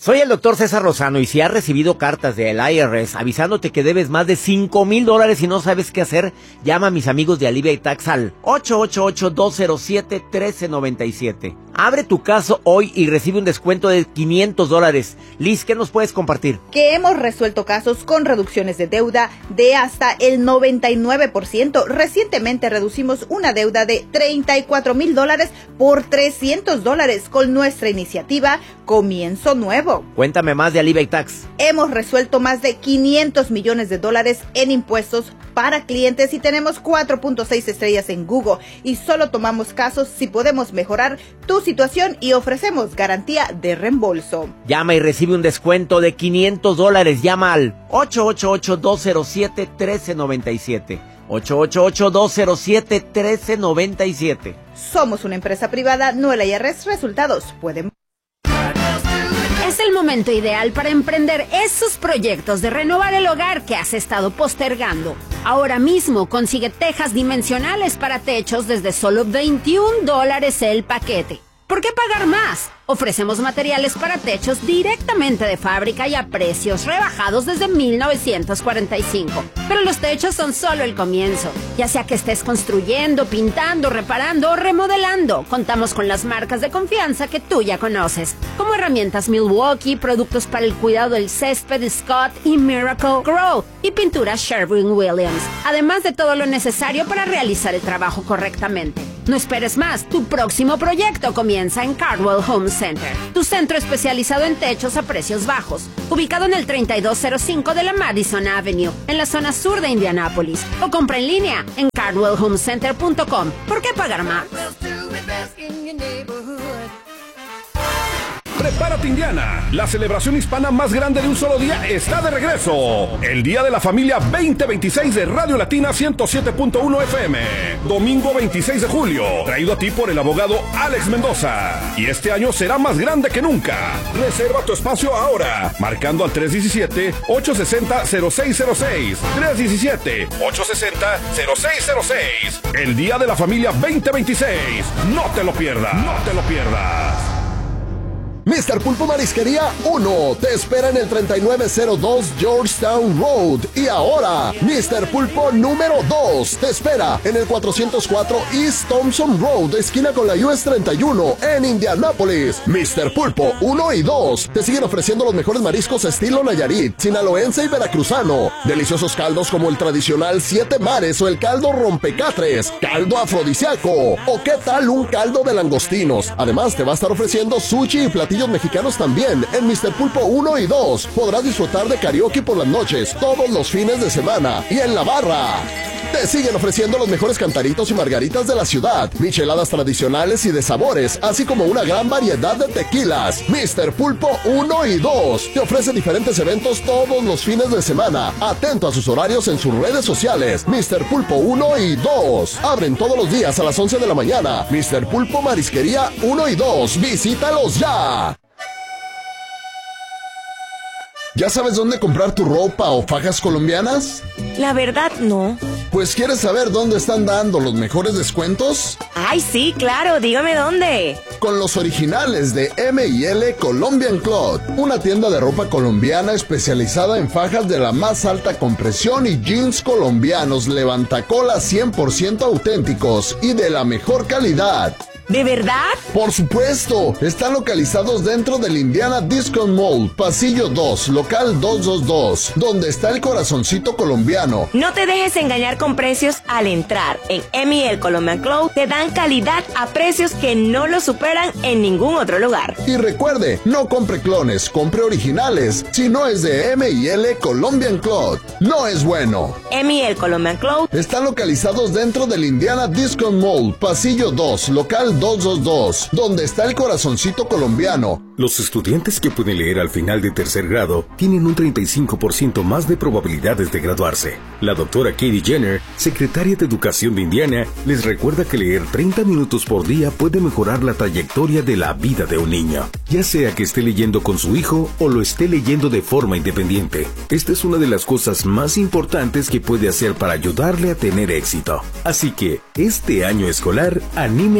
Soy el doctor César Lozano y si has recibido cartas del IRS avisándote que debes más de $5,000 y no sabes qué hacer, llama a mis amigos de Alivia y Tax al 888-207-1397. Abre tu caso hoy y recibe un descuento de $500. Liz, ¿qué nos puedes compartir? Que hemos resuelto casos con reducciones de deuda de hasta el 99%. Recientemente reducimos una deuda de $34,000 por $300 con nuestra iniciativa Comienzo Nuevo. Cuéntame más de Alivia y Tax. Hemos resuelto más de $500 millones en impuestos para clientes y tenemos 4.6 estrellas en Google y solo tomamos casos si podemos mejorar tu situación y ofrecemos garantía de reembolso. Llama y recibe un descuento de $500. Llama al 888-207-1397. 888-207-1397. Somos una empresa privada, no el IRS. Resultados pueden... Es el momento ideal para emprender esos proyectos de renovar el hogar que has estado postergando. Ahora mismo consigue tejas dimensionales para techos desde solo $21 el paquete. ¿Por qué pagar más? Ofrecemos materiales para techos directamente de fábrica y a precios rebajados desde 1945. Pero los techos son solo el comienzo. Ya sea que estés construyendo, pintando, reparando o remodelando, contamos con las marcas de confianza que tú ya conoces, como herramientas Milwaukee, productos para el cuidado del césped Scott y Miracle Grow y pinturas Sherwin-Williams, además de todo lo necesario para realizar el trabajo correctamente. No esperes más, tu próximo proyecto comienza en Cardwell Home Center, tu centro especializado en techos a precios bajos, ubicado en el 3205 de la Madison Avenue, en la zona sur de Indianápolis, o compra en línea en cardwellhomecenter.com. ¿Por qué pagar más? Prepárate, Indiana. La celebración hispana más grande de un solo día está de regreso. El Día de la Familia 2026 de Radio Latina 107.1 FM. Domingo 26 de julio. Traído a ti por el abogado Alex Mendoza. Y este año será más grande que nunca. Reserva tu espacio ahora. Marcando al 317-860-0606. 317-860-0606. El Día de la Familia 2026. No te lo pierdas. No te lo pierdas. Mr. Pulpo Marisquería 1 te espera en el 3902 Georgetown Road. Y ahora, Mr. Pulpo número 2 te espera en el 404 East Thompson Road, esquina con la US 31 en Indianápolis. Mr. Pulpo 1 y 2 te siguen ofreciendo los mejores mariscos estilo Nayarit, sinaloense y veracruzano. Deliciosos caldos como el tradicional 7 mares o el caldo rompecatres, caldo afrodisíaco o qué tal un caldo de langostinos. Además te va a estar ofreciendo sushi y platillos mexicanos también en Mr. Pulpo 1 y 2. Podrás disfrutar de karaoke por las noches, todos los fines de semana y en la barra. Te siguen ofreciendo los mejores cantaritos y margaritas de la ciudad, micheladas tradicionales y de sabores, así como una gran variedad de tequilas. Mr. Pulpo 1 y 2 te ofrece diferentes eventos todos los fines de semana. Atento a sus horarios en sus redes sociales. Mr. Pulpo 1 y 2 abren todos los días a las 11 de la mañana. Mr. Pulpo Marisquería 1 y 2. Visítalos ya. ¿Ya sabes dónde comprar tu ropa o fajas colombianas? La verdad, no. Pues, ¿quieres saber dónde están dando los mejores descuentos? Ay, sí, claro, dígame dónde. Con los originales de M&L Colombian Cloth, una tienda de ropa colombiana especializada en fajas de la más alta compresión y jeans colombianos levantacolas 100% auténticos y de la mejor calidad. ¿De verdad? Por supuesto, están localizados dentro del Indiana Discount Mall, pasillo 2, local 222, donde está el corazoncito colombiano. No te dejes engañar con precios al entrar. En M&L Colombian Cloth te dan calidad a precios que no lo superan en ningún otro lugar. Y recuerde, no compre clones, compre originales. Si no es de M&L Colombian Cloth, no es bueno. M&L Colombian Cloth están localizados dentro del Indiana Discount Mall, pasillo 2, local 222, donde está el corazoncito colombiano. Los estudiantes que pueden leer al final de tercer grado tienen un 35% más de probabilidades de graduarse. La doctora Katie Jenner, secretaria de Educación de Indiana, les recuerda que leer 30 minutos por día puede mejorar la trayectoria de la vida de un niño, ya sea que esté leyendo con su hijo o lo esté leyendo de forma independiente. Esta es una de las cosas más importantes que puede hacer para ayudarle a tener éxito. Así que, este año escolar, anime a su hijo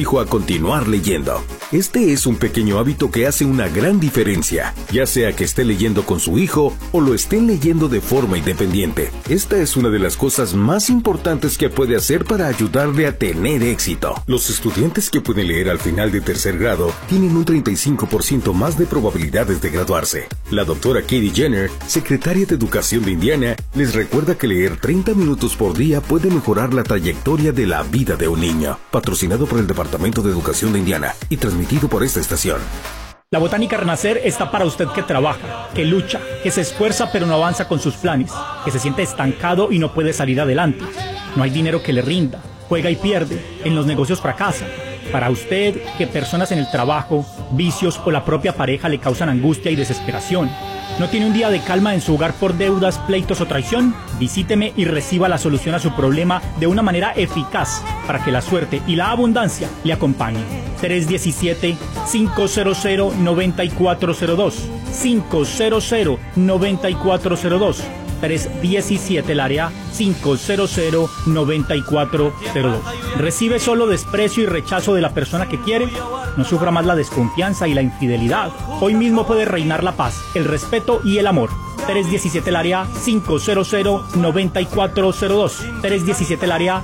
hijo a continuar leyendo. Este es un pequeño hábito que hace una gran diferencia, ya sea que esté leyendo con su hijo o lo estén leyendo de forma independiente. Esta es una de las cosas más importantes que puede hacer para ayudarle a tener éxito. Los estudiantes que pueden leer al final de tercer grado tienen un 35% más de probabilidades de graduarse. La doctora Katie Jenner, secretaria de Educación de Indiana, les recuerda que leer 30 minutos por día puede mejorar la trayectoria de la vida de un niño. Patrocinado por el Departamento de Educación de Indiana y transmitido por esta estación. La Botánica Renacer está para usted que trabaja, que lucha, que se esfuerza pero no avanza con sus planes, que se siente estancado y no puede salir adelante. No hay dinero que le rinda, juega y pierde, en los negocios fracasa. Para usted, que personas en el trabajo, vicios o la propia pareja le causan angustia y desesperación. ¿No tiene un día de calma en su hogar por deudas, pleitos o traición? Visíteme y reciba la solución a su problema de una manera eficaz para que la suerte y la abundancia le acompañen. 317-500-9402. 500-9402. 317 el área 500-9402. ¿Recibe solo desprecio y rechazo de la persona que quiere? No sufra más la desconfianza y la infidelidad. Hoy mismo puede reinar la paz, el respeto y el amor. 317 el área 500-9402. 317 el área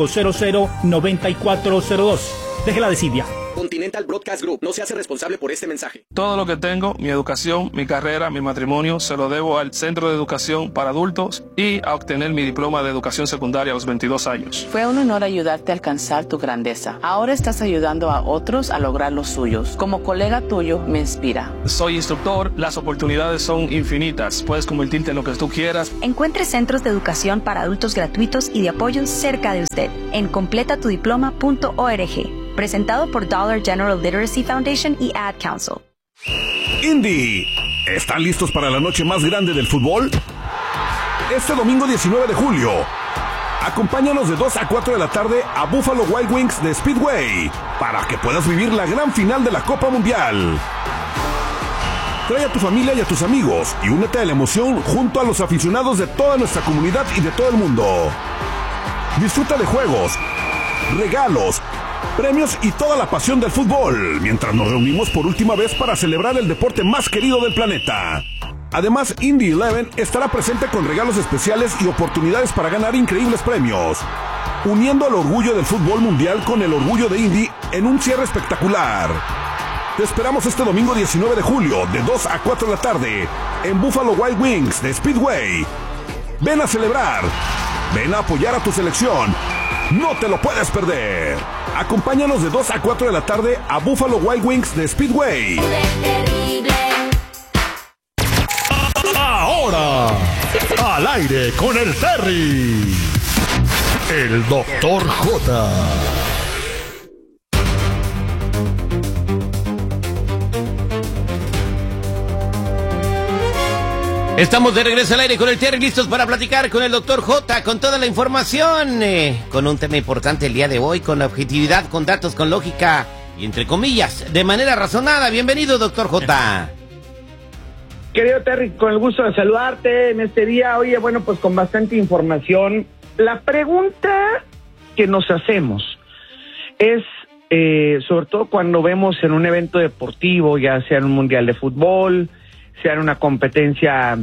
500-9402. Deje la desidia. Continental Broadcast Group no se hace responsable por este mensaje. Todo lo que tengo, mi educación, mi carrera, mi matrimonio, se lo debo al Centro de Educación para Adultos y a obtener mi diploma de educación secundaria a los 22 años. Fue un honor ayudarte a alcanzar tu grandeza. Ahora estás ayudando a otros a lograr los suyos. Como colega tuyo, me inspira. Soy instructor, las oportunidades son infinitas. Puedes convertirte en lo que tú quieras. Encuentre centros de educación para adultos gratuitos y de apoyo cerca de usted en completatudiploma.org. Presentado por Dollar General Literacy Foundation y Ad Council. Indy, ¿están listos para la noche más grande del fútbol? Este domingo 19 de julio, acompáñanos de 2 a 4 de la tarde a Buffalo Wild Wings de Speedway para que puedas vivir la gran final de la Copa Mundial. Trae a tu familia y a tus amigos y únete a la emoción junto a los aficionados de toda nuestra comunidad y de todo el mundo. Disfruta de juegos, regalos, premios y toda la pasión del fútbol, mientras nos reunimos por última vez para celebrar el deporte más querido del planeta. Además, Indy 11 estará presente con regalos especiales y oportunidades para ganar increíbles premios, uniendo el orgullo del fútbol mundial con el orgullo de Indy en un cierre espectacular. Te esperamos este domingo 19 de julio, de 2 a 4 de la tarde, en Buffalo Wild Wings de Speedway. Ven a celebrar, ven a apoyar a tu selección. No te lo puedes perder. Acompáñanos de 2 a 4 de la tarde a Buffalo Wild Wings de Speedway. Ahora, al aire con el Terry, el Dr. J. Estamos de regreso al aire con el Terry, listos para platicar con el Dr. J, con toda la información, con un tema importante el día de hoy, con objetividad, con datos, con lógica y entre comillas, de manera razonada. Bienvenido, Dr. J. Querido Terry, con el gusto de saludarte en este día. Oye, bueno, pues con bastante información. La pregunta que nos hacemos es, sobre todo cuando vemos en un evento deportivo, ya sea en un mundial de fútbol, sea en una competencia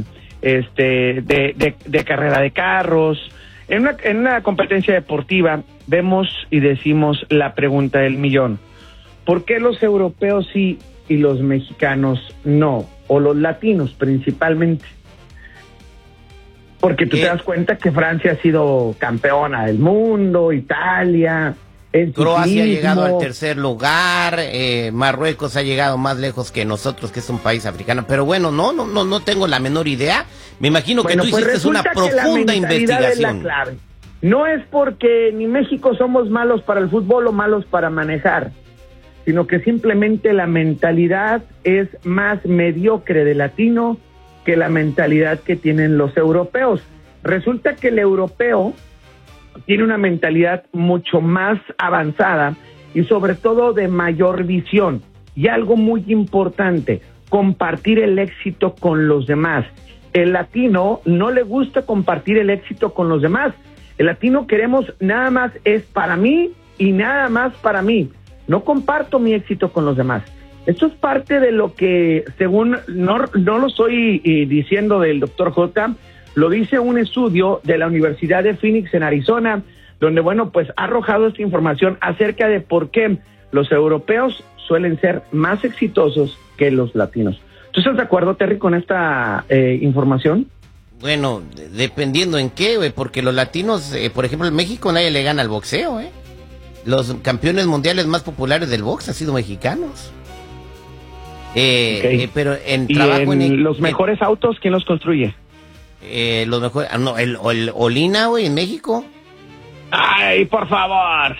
de carrera de carros, en una competencia deportiva, vemos y decimos la pregunta del millón. ¿Por qué los europeos sí y los mexicanos no? O los latinos principalmente. Porque tú te das cuenta que Francia ha sido campeona del mundo, Italia, Croacia ha llegado al tercer lugar, Marruecos ha llegado más lejos que nosotros, que es un país africano. Pero bueno, no tengo la menor idea. Me imagino que tú hiciste una profunda investigación. Es la clave. No es porque ni México somos malos para el fútbol o malos para manejar, sino que simplemente la mentalidad es más mediocre de latino que la mentalidad que tienen los europeos. Resulta que el europeo tiene una mentalidad mucho más avanzada y sobre todo de mayor visión. Y algo muy importante, compartir el éxito con los demás. El latino no le gusta compartir el éxito con los demás. El latino queremos nada más es para mí y nada más para mí. No comparto mi éxito con los demás. Esto es parte de lo que, según, no lo estoy diciendo del Dr. J, lo dice un estudio de la Universidad de Phoenix en Arizona, donde, bueno, pues ha arrojado esta información acerca de por qué los europeos suelen ser más exitosos que los latinos. ¿Tú estás de acuerdo, Terry, con esta información? Bueno, dependiendo en qué, güey, porque los latinos, por ejemplo, en México nadie le gana al boxeo, ¿eh? Los campeones mundiales más populares del box han sido mexicanos. Pero en trabajo en los mejores autos, ¿quién los construye? Los mejores, no, el Olina, güey, en México. Ay, por favor.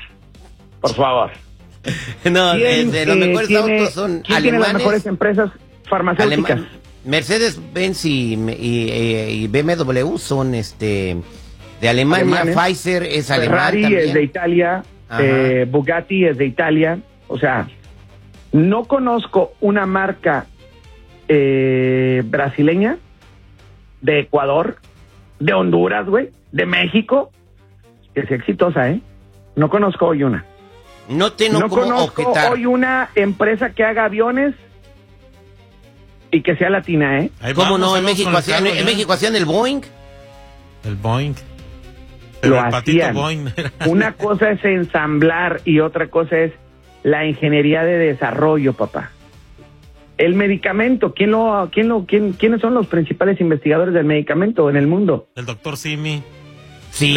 No, los mejores autos son alemanes. ¿Quién tiene las mejores empresas farmacéuticas? Mercedes-Benz y BMW son de Alemania. Pfizer es alemán. Ferrari también es de Italia. Bugatti es de Italia. O sea, no conozco una marca brasileña, de Ecuador, de Honduras, güey, de México, que sea exitosa, ¿eh? No conozco hoy una. No conozco objetar. Hoy una empresa que haga aviones y que sea latina, ¿eh? ¿Cómo no? En México hacían el Boeing. El Boeing. Lo hacían. Una cosa es ensamblar y otra cosa es la ingeniería de desarrollo, papá. El medicamento, ¿quiénes son los principales investigadores del medicamento en el mundo? El doctor Simi. Sí.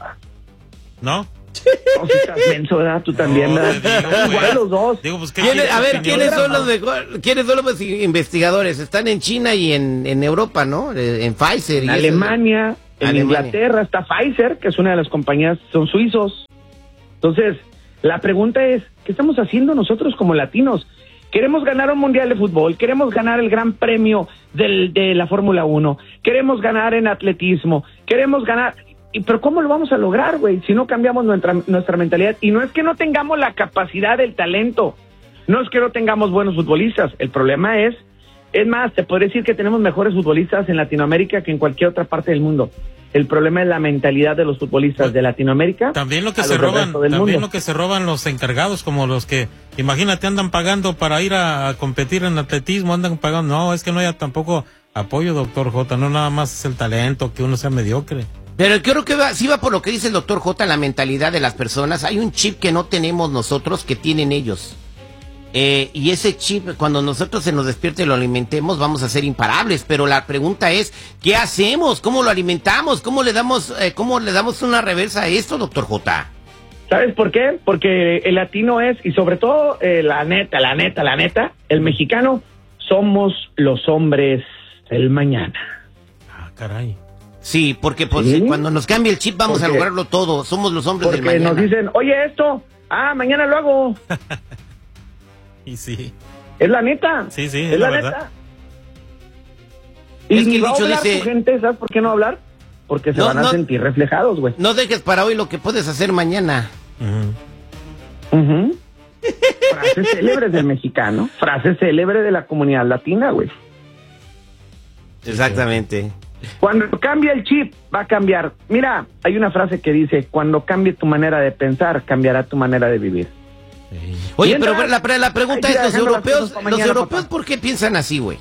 ¿No? No, si estás menso, ¿verdad? Tú también, ¿verdad? Igual los dos. Digo, pues, ¿quiénes son los investigadores? Están en China y en Europa, ¿no? En Pfizer. En Alemania, en Inglaterra está Pfizer, que es una de las compañías, son suizos. Entonces, la pregunta es, ¿qué estamos haciendo nosotros como latinos? Queremos ganar un mundial de fútbol, queremos ganar el gran premio de la Fórmula 1, queremos ganar en atletismo, queremos ganar... Pero ¿cómo lo vamos a lograr, güey? Si no cambiamos nuestra mentalidad. Y no es que no tengamos la capacidad, el talento, no es que no tengamos buenos futbolistas. El problema es más, te podría decir que tenemos mejores futbolistas en Latinoamérica que en cualquier otra parte del mundo. El problema es la mentalidad de los futbolistas de Latinoamérica. También lo que se roban los encargados, como los que, imagínate, andan pagando para ir a competir en atletismo, andan pagando. No, es que no haya tampoco apoyo, doctor J, no nada más es el talento, que uno sea mediocre. Pero yo creo que sí va por lo que dice el doctor J, la mentalidad de las personas. Hay un chip que no tenemos nosotros, que tienen ellos. Y ese chip, cuando nosotros se nos despierte y lo alimentemos, vamos a ser imparables. Pero la pregunta es, ¿qué hacemos? ¿Cómo lo alimentamos? ¿Cómo le damos una reversa a esto, doctor J? ¿Sabes por qué? Porque el latino es, y sobre todo, la neta, el mexicano, somos los hombres del mañana. Ah, caray. Sí, porque cuando nos cambie el chip vamos a lograrlo todo. Somos los hombres del mañana. Porque nos dicen, oye, mañana lo hago. Y sí. Es la neta. Sí, es la verdad. Neta. Y es que el dicho dice... Tu gente, ¿sabes por qué no hablar? Porque se van a sentir reflejados, güey. No dejes para hoy lo que puedes hacer mañana. Frases célebres del mexicano. Frases célebres de la comunidad latina, güey. Exactamente. Cuando cambia el chip, va a cambiar. Mira, hay una frase que dice, cuando cambie tu manera de pensar, cambiará tu manera de vivir. Sí. Oye, pero la pregunta es, los europeos, ¿por qué piensan así, güey?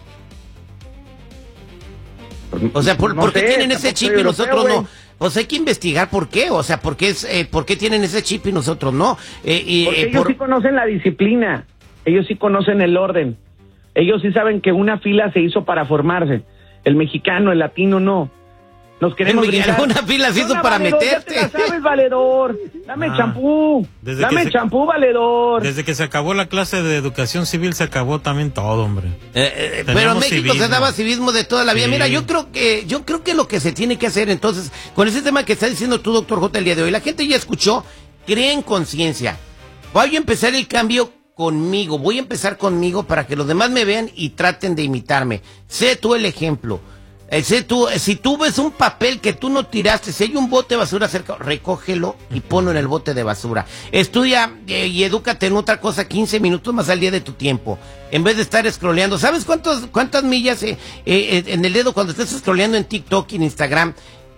O sea, ¿por qué tienen ese chip y nosotros no? Pues hay que investigar por qué, o sea, ¿por qué tienen ese chip y nosotros no? Porque ellos sí conocen la disciplina, ellos sí conocen el orden, ellos sí saben que una fila se hizo para formarse. El mexicano, el latino, no. Nos queremos brincar. Una fila se hizo para meterte. Ya te la sabes, valedor. Dame champú. Dame champú, valedor. Desde que se acabó la clase de educación civil, se acabó también todo, hombre. Pero en México se daba civismo de toda la vida. Sí. Mira, yo creo que lo que se tiene que hacer, entonces, con ese tema que está diciendo tú, doctor J, el día de hoy, la gente ya escuchó, creen conciencia. Voy a empezar el cambio conmigo, voy a empezar conmigo para que los demás me vean y traten de imitarme. Sé tú el ejemplo. Si tú ves un papel que tú no tiraste, si hay un bote de basura cerca, recógelo y ponlo en el bote de basura. Estudia y edúcate en otra cosa 15 minutos más al día de tu tiempo. En vez de estar scrolleando. ¿Sabes cuántas millas en el dedo cuando estés scrolleando en TikTok y en Instagram?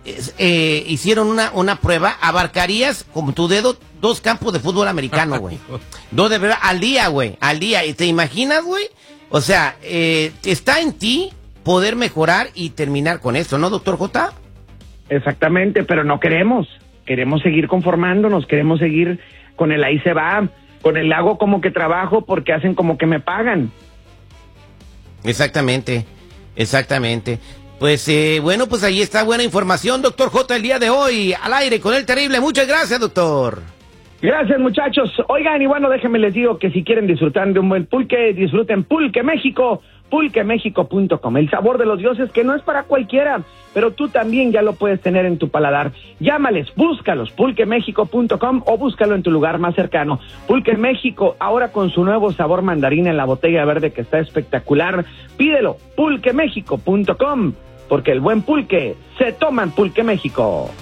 hicieron una prueba, abarcarías con tu dedo 2 campos de fútbol americano, güey. 2 de verdad, al día, güey, al día. ¿Te imaginas, güey? O sea, está en ti poder mejorar y terminar con esto, ¿no, doctor J? Exactamente, pero no queremos seguir conformándonos, queremos seguir con el ahí se va, con el hago como que trabajo porque hacen como que me pagan. Exactamente. Pues bueno, pues ahí está buena información, doctor J, el día de hoy, al aire con el terrible. Muchas gracias, doctor. Gracias, muchachos. Oigan, y bueno, déjenme les digo que si quieren disfrutar de un buen pulque, disfruten Pulque México, pulquemexico.com. El sabor de los dioses que no es para cualquiera, pero tú también ya lo puedes tener en tu paladar. Llámales, búscalos, pulquemexico.com o búscalo en tu lugar más cercano. Pulque México, ahora con su nuevo sabor mandarina en la botella verde que está espectacular. Pídelo, pulquemexico.com, porque el buen pulque se toma en Pulque México.